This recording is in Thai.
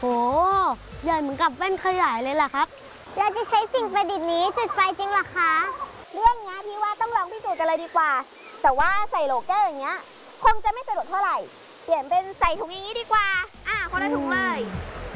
โหใหญ่เหมือนกับแว่นขยายเลยล่ะครับเราจะใช้สิ่งประดิษฐ์นี้จุดไฟจริงหรอคะเรื่องนี้พี่ว่าต้องลองพิสูจน์กันเลยดีกว่าแต่ว่าใส่โหลแก้วอย่างเงี้ยคงจะไม่สะดวกเท่าไหร่เปลี่ยนเป็นใส่ถุงอย่างนี้ดีกว่าคนละถุงเลย